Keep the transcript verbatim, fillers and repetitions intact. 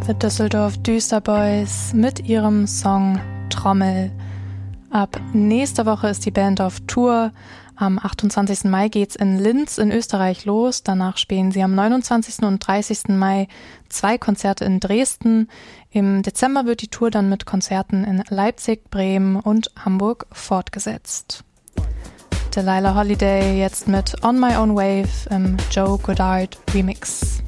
The Düsseldorf Düsterboys mit ihrem Song Trommel. Ab nächster Woche ist die Band auf Tour. Am achtundzwanzigsten Mai geht's in Linz in Österreich los. Danach spielen sie am neunundzwanzigsten und dreißigsten Mai zwei Konzerte in Dresden. Im Dezember wird die Tour dann mit Konzerten in Leipzig, Bremen und Hamburg fortgesetzt. Delilah Holiday jetzt mit On My Own Wave im Joe Goddard Remix.